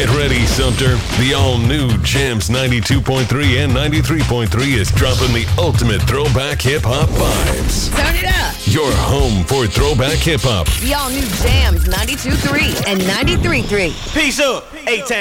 Get ready, Sumter. The all-new Jams 92.3 and 93.3 is dropping the ultimate throwback hip-hop vibes. Turn it up. Your home for throwback hip-hop. The all-new Jams 92.3 and 93.3. Peace up, A-Town.